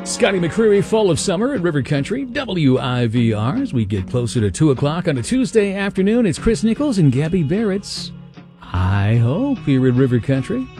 Scotty McCreery, Fall of Summer at River Country, WIVR. As we get closer to 2 o'clock on a Tuesday afternoon, it's Chris Nichols and Gabby Barrett's I Hope here at River Country.